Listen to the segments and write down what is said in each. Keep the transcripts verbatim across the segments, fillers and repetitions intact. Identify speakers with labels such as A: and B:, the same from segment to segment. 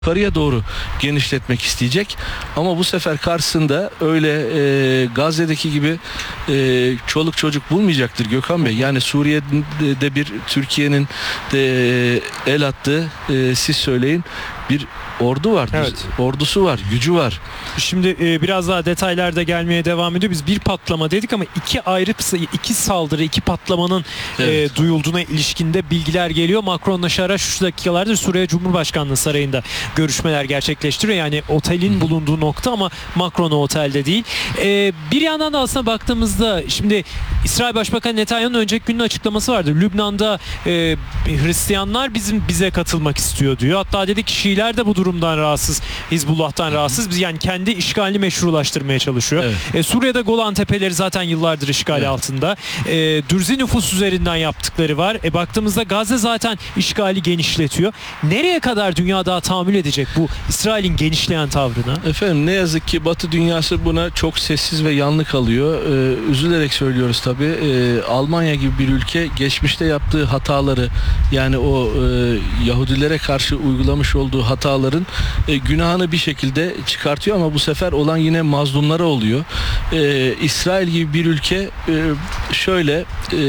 A: yukarıya doğru genişletmek isteyecek. Ama bu sefer karşısında öyle e, Gazze'deki gibi e, çoluk çocuk bulmayacaktır Gökhan Bey. Yani Suriye'de bir Türkiye'nin de e, el attığı, e, siz söyleyin, bir ordu var.
B: Evet.
A: Ordusu var, gücü var.
B: Şimdi e, biraz daha detaylarda gelmeye devam ediyor. Biz bir patlama dedik ama iki ayrı iki saldırı, iki patlamanın
A: Evet.
B: e, duyulduğuna ilişkinde bilgiler geliyor. Macron'la Şara şu dakikalarda Suriye Cumhurbaşkanlığı Sarayı'nda görüşmeler gerçekleştiriyor. Yani otelin bulunduğu nokta ama Macron o otelde değil. E, bir yandan da aslında baktığımızda şimdi İsrail Başbakanı Netanyahu'nun önceki günün açıklaması vardı. Lübnan'da e, Hristiyanlar bizim bize katılmak istiyor diyor. Hatta dedi ki Şiiler de bu durumdan rahatsız. Hizbullah'tan rahatsız. Biz yani kendi işgalini meşrulaştırmaya çalışıyor.
A: Evet.
B: E, Suriye'de Golan Tepeleri zaten yıllardır işgal
A: Evet.
B: altında. E, Dürzi nüfus üzerinden yaptıkları var. E, baktığımızda Gazze zaten işgali genişletiyor. Nereye kadar dünya daha tahammül edecek bu İsrail'in genişleyen tavrına?
A: Efendim ne yazık ki Batı dünyası buna çok sessiz ve yanlı kalıyor. Ee, üzülerek söylüyoruz tabii. Ee, Almanya gibi bir ülke geçmişte yaptığı hataları, yani o e, Yahudilere karşı uygulamış olduğu hataların e, günahını bir şekilde çıkartıyor ama bu sefer olan yine mazlumlara oluyor. Ee, İsrail gibi bir ülke e, şöyle e,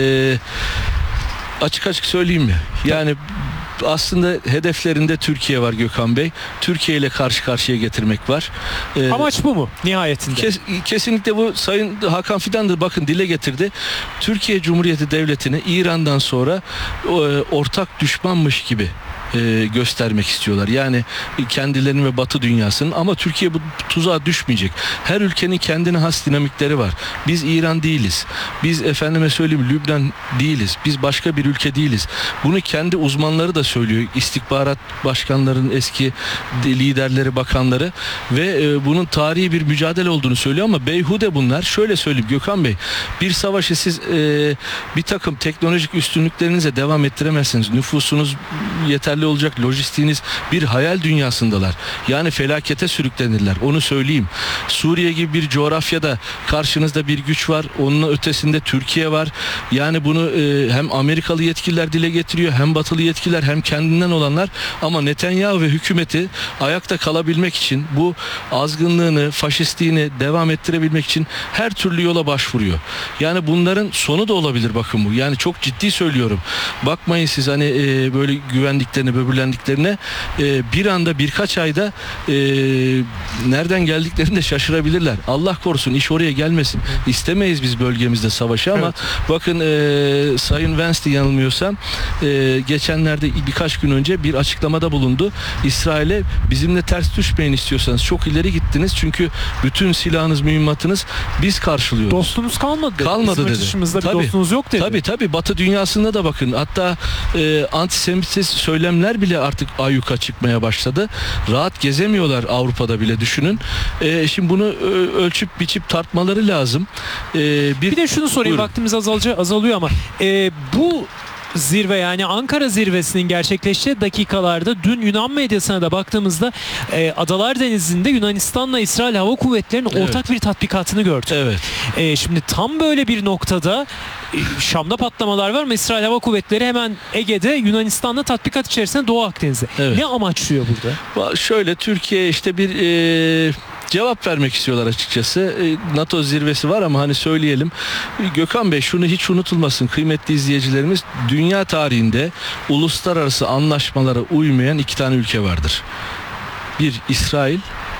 A: açık açık söyleyeyim mi? Yani aslında hedeflerinde Türkiye var Gökhan Bey. Türkiye ile karşı karşıya getirmek var. Ee,
B: Amaç bu mu nihayetinde?
A: Kes, kesinlikle bu. Sayın Hakan Fidan da bakın dile getirdi. Türkiye Cumhuriyeti Devleti'ni İran'dan sonra e, ortak düşmanmış gibi e, göstermek istiyorlar. Yani kendilerinin ve Batı dünyasının, ama Türkiye bu tuzağa düşmeyecek. Her ülkenin kendine has dinamikleri var. Biz İran değiliz. Biz efendime söyleyeyim Lübnan değiliz. Biz başka bir ülke değiliz. Bunu kendi uzmanları da söylüyor. İstihbarat başkanlarının eski liderleri, bakanları ve e, bunun tarihi bir mücadele olduğunu söylüyor ama beyhude bunlar. Şöyle söyleyeyim Gökhan Bey. Bir savaşı siz e, bir takım teknolojik üstünlüklerinize devam ettiremezsiniz. Nüfusunuz yeterli olacak, lojistiğiniz, bir hayal dünyasındalar. Yani felakete sürüklenirler. Onu söyleyeyim. Suriye gibi bir coğrafyada karşınızda bir güç var. Onun ötesinde Türkiye var. Yani bunu e, hem Amerikalı yetkililer dile getiriyor, hem Batılı yetkililer, hem kendinden olanlar, ama Netanyahu ve hükümeti ayakta kalabilmek için, bu azgınlığını, faşistliğini devam ettirebilmek için her türlü yola başvuruyor. Yani bunların sonu da olabilir, bakın bu. Yani çok ciddi söylüyorum. Bakmayın siz hani e, böyle güvendiklerine, böbürlendiklerine, e, bir anda birkaç ayda e, nereden geldiklerini de şaşırabilirler. Allah korusun iş oraya gelmesin. İstemeyiz biz bölgemizde savaşı ama evet. Bakın e, Sayın Vance yanılmıyorsam e, geçenlerde birkaç gün önce bir açıklamada bulundu. İsrail'e bizimle ters düşmeyin istiyorsanız, çok ileri gittiniz çünkü bütün silahınız, mühimmatınız biz karşılıyoruz.
B: Dostumuz kalmadı.
A: Kalmadı
B: Bizim
A: dedi.
B: dışımızda bir
A: tabii,
B: dostunuz yok dedi.
A: Tabii tabii Batı dünyasında da bakın, hatta e, antisemitist söylemler bile artık ayyuka çıkmaya başladı. Rahat gezemiyorlar Avrupa'da bile, düşünün. E, şimdi bunu ö, ölçüp biçip tartmaları lazım. E, bir,
B: bir de şunu sorayım,
A: buyurun.
B: Vaktimiz azalca, azalıyor ama e, bu zirve, yani Ankara zirvesinin gerçekleştiği dakikalarda dün Yunan medyasına da baktığımızda e, Adalar Denizi'nde Yunanistan'la İsrail Hava Kuvvetleri'nin
A: evet.
B: ortak bir tatbikatını gördük.
A: Evet.
B: E, şimdi tam böyle bir noktada e, Şam'da patlamalar var ama İsrail Hava Kuvvetleri hemen Ege'de, Yunanistan'la tatbikat içerisinde Doğu Akdeniz'de. Evet. Ne amaçlıyor burada?
A: Şöyle, Türkiye işte bir e, cevap vermek istiyorlar açıkçası. E, NATO zirvesi var ama hani söyleyelim. Gökhan Bey, şunu hiç unutulmasın kıymetli izleyicilerimiz. Dünya tarihinde uluslararası anlaşmalara uymayan iki tane ülke vardır. Bir İsrail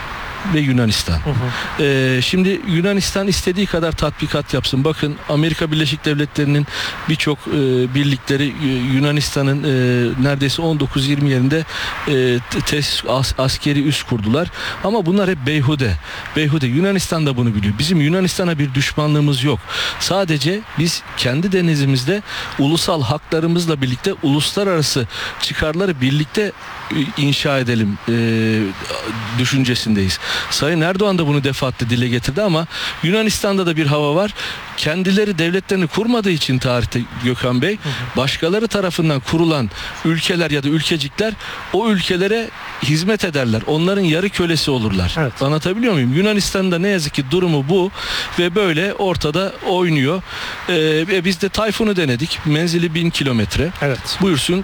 A: ve Yunanistan. Hı hı. Ee, şimdi Yunanistan istediği kadar tatbikat yapsın. Bakın Amerika Birleşik Devletleri'nin birçok e, birlikleri e, Yunanistan'ın e, neredeyse on dokuz yirmi yerinde e, tesis, as, askeri üs kurdular. Ama bunlar hep beyhude. Beyhude. Yunanistan da bunu biliyor. Bizim Yunanistan'a bir düşmanlığımız yok. Sadece biz kendi denizimizde ulusal haklarımızla birlikte uluslararası çıkarları birlikte inşa edelim e, düşüncesindeyiz. Sayın Erdoğan da bunu defaatle dile getirdi ama Yunanistan'da da bir hava var. Kendileri devletlerini kurmadığı için tarihte Gökhan Bey, başkaları tarafından kurulan ülkeler ya da ülkecikler o ülkelere hizmet ederler. Onların yarı kölesi olurlar. Evet. Anlatabiliyor muyum? Yunanistan'da ne yazık ki durumu bu ve böyle ortada oynuyor. Ee, biz de Tayfun'u denedik. Menzili bin kilometre.
B: Evet.
A: Buyursun.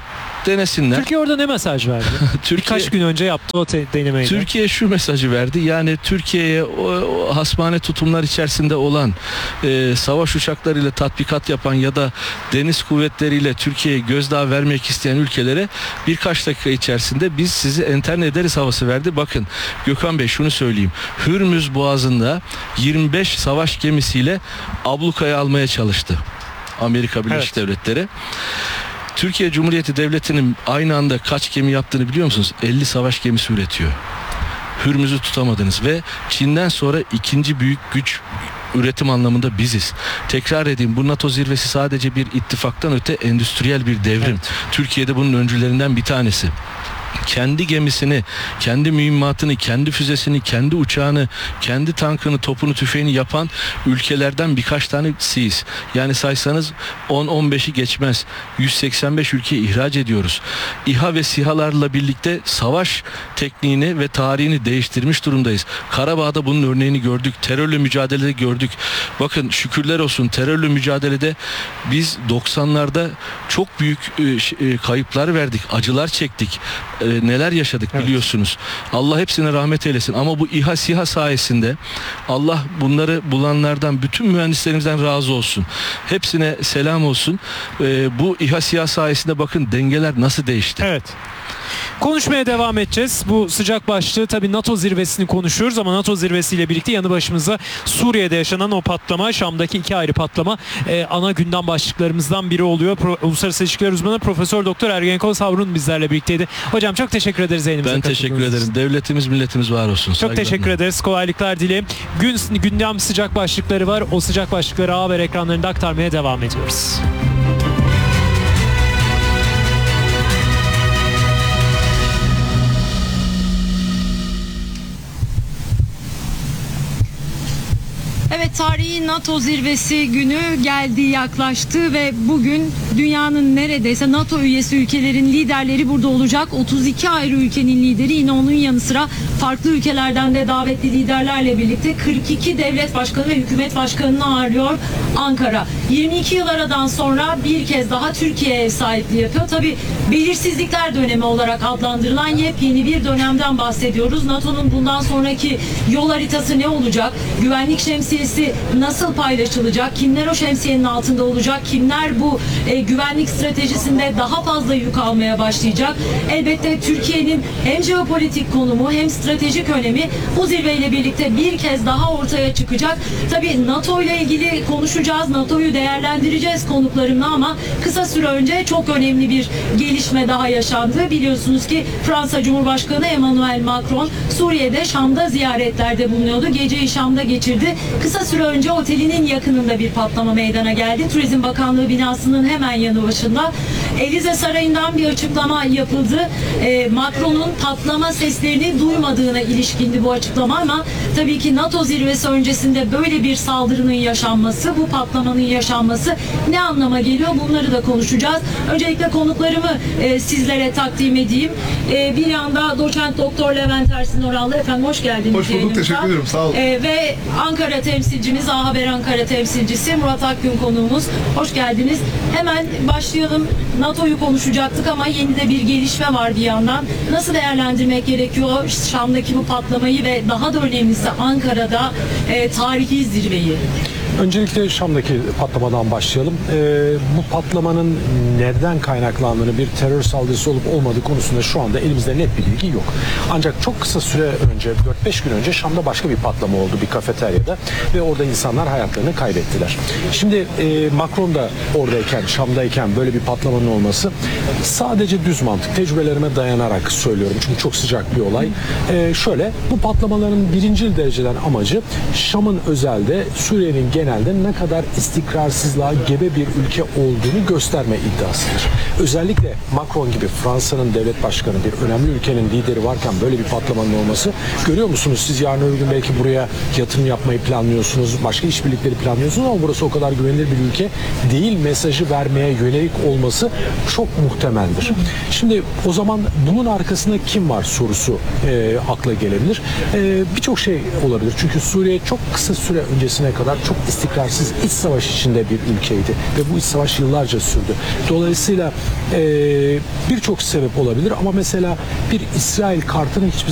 A: denesinler.
B: Türkiye orada ne mesaj verdi?
A: Türkiye,
B: Kaç gün önce yaptı o te- denemeyi.
A: Türkiye şu mesajı verdi. Yani Türkiye'ye o, o hasmane tutumlar içerisinde olan e, savaş uçaklarıyla tatbikat yapan ya da deniz kuvvetleriyle Türkiye'ye gözdağı vermek isteyen ülkelere birkaç dakika içerisinde biz sizi enterne ederiz havası verdi. Bakın Gökhan Bey, şunu söyleyeyim. Hürmüz Boğazı'nda yirmi beş savaş gemisiyle ablukaya almaya çalıştı Amerika Birleşik
B: Evet.
A: Devletleri. Türkiye Cumhuriyeti Devleti'nin aynı anda kaç gemi yaptığını biliyor musunuz? elli savaş gemisi üretiyor. Hürmüz'ü tutamadınız ve Çin'den sonra ikinci büyük güç üretim anlamında biziz. Tekrar edeyim, bu NATO zirvesi sadece bir ittifaktan öte endüstriyel bir devrim.
B: Evet.
A: Türkiye'de bunun öncülerinden bir tanesi. Kendi gemisini, kendi mühimmatını, kendi füzesini, kendi uçağını, kendi tankını, topunu, tüfeğini yapan ülkelerden birkaç tanesiyiz. Yani saysanız on on beşi geçmez. yüz seksen beş ülkeye ihraç ediyoruz. İHA ve SİHA'larla birlikte savaş tekniğini ve tarihini değiştirmiş durumdayız. Karabağ'da bunun örneğini gördük. Terörle mücadelede gördük. Bakın şükürler olsun, terörle mücadelede biz doksanlarda çok büyük e, kayıplar verdik. Acılar çektik. E, neler yaşadık
B: Evet.
A: biliyorsunuz. Allah hepsine rahmet eylesin. Ama bu İHA SİHA sayesinde Allah bunları bulanlardan, bütün mühendislerimizden razı olsun. Hepsine selam olsun. E, bu İHA SİHA sayesinde bakın dengeler nasıl değişti.
B: Evet. Konuşmaya devam edeceğiz. Bu sıcak başlığı tabii NATO zirvesini konuşuyoruz ama NATO zirvesiyle birlikte yanı başımıza Suriye'de yaşanan o patlama, Şam'daki iki ayrı patlama e, ana gündem başlıklarımızdan biri oluyor. Pro, Uluslararası İlişkiler uzmanı Profesör Doktor Ergenekon Savrun bizlerle birlikteydi. Hocam çok teşekkür ederiz yayınımıza
A: Ben teşekkür
B: katıldığınız
A: ederim.
B: için.
A: Devletimiz, milletimiz var olsun.
B: Çok
A: Saygılarımla.
B: teşekkür ederiz. Kolaylıklar dilerim. Gün, gündem sıcak başlıkları var. O sıcak başlıkları haber ekranlarında aktarmaya devam ediyoruz.
C: Evet, tarihi NATO zirvesi günü geldi, yaklaştı ve bugün dünyanın neredeyse NATO üyesi ülkelerin liderleri burada olacak. otuz iki ayrı ülkenin lideri, yine onun yanı sıra farklı ülkelerden de davetli liderlerle birlikte kırk iki devlet başkanı ve hükümet başkanını ağırlıyor Ankara. yirmi iki yıl aradan sonra bir kez daha Türkiye ev sahipliği yapıyor. Tabii belirsizlikler dönemi olarak adlandırılan yepyeni bir dönemden bahsediyoruz. NATO'nun bundan sonraki yol haritası ne olacak? Güvenlik şemsiyesi nasıl paylaşılacak? Kimler o şemsiyenin altında olacak? Kimler bu e, güvenlik stratejisinde daha fazla yük almaya başlayacak? Elbette Türkiye'nin hem jeopolitik konumu hem stratejik önemi bu zirveyle birlikte bir kez daha ortaya çıkacak. Tabii NATO ile ilgili konuşacağız. NATO'yu değerlendireceğiz konuklarımla ama kısa süre önce çok önemli bir gelişme daha yaşandı. Biliyorsunuz ki Fransa Cumhurbaşkanı Emmanuel Macron Suriye'de, Şam'da ziyaretlerde bulunuyordu. Geceyi Şam'da geçirdi. Kısa süre önce otelinin yakınında bir patlama meydana geldi. Turizm Bakanlığı binasının hemen yanı başında. Elize Sarayı'ndan bir açıklama yapıldı. E, Macron'un patlama seslerini duymadığına ilişkindi bu açıklama ama tabii ki NATO zirvesi öncesinde böyle bir saldırının yaşanması, bu patlamanın yaşanması ne anlama geliyor? Bunları da konuşacağız. Öncelikle konuklarımı e, sizlere takdim edeyim. E, bir yanda Doçent Doktor Levent Ersin Orallı. Efendim hoş geldiniz.
D: Hoş bulduk,
C: yayınımıza.
D: teşekkür ederim. Sağ olun.
C: E, ve Ankara temsilcimiz, A Haber Ankara temsilcisi Murat Akgün konuğumuz. Hoş geldiniz. Hemen başlayalım. NATO'yu konuşacaktık ama yeni de bir gelişme var bir yandan. Nasıl değerlendirmek gerekiyor Şam'daki bu patlamayı ve daha da önemlisi Ankara'da e, tarihi zirveyi?
E: Öncelikle Şam'daki patlamadan başlayalım. Ee, bu patlamanın nereden kaynaklandığını, bir terör saldırısı olup olmadığı konusunda şu anda elimizde net bir bilgi yok. Ancak çok kısa süre önce, dört beş gün önce Şam'da başka bir patlama oldu bir kafeteryada ve orada insanlar hayatlarını kaybettiler. Şimdi e, Macron da oradayken, Şam'dayken böyle bir patlamanın olması sadece düz mantık, tecrübelerime dayanarak söylüyorum çünkü çok sıcak bir olay. E, şöyle, bu patlamaların birinci dereceden amacı Şam'ın özelde, Suriye'nin genelde ne kadar istikrarsızlığa gebe bir ülke olduğunu gösterme iddiasıdır. Özellikle Macron gibi Fransa'nın devlet başkanı, bir önemli ülkenin lideri varken böyle bir patlamanın olması, görüyor musunuz? Siz yarın öbür gün belki buraya yatırım yapmayı planlıyorsunuz, başka işbirlikleri planlıyorsunuz ama burası o kadar güvenilir bir ülke değil mesajı vermeye yönelik olması çok muhtemeldir. Şimdi o zaman bunun arkasında kim var sorusu e, akla gelebilir. E, Birçok şey olabilir. Çünkü Suriye çok kısa süre öncesine kadar çok istikrarsız iç savaş içinde bir ülkeydi ve bu iç savaş yıllarca sürdü. Dolayısıyla e, birçok sebep olabilir ama mesela bir İsrail kartını hiçbir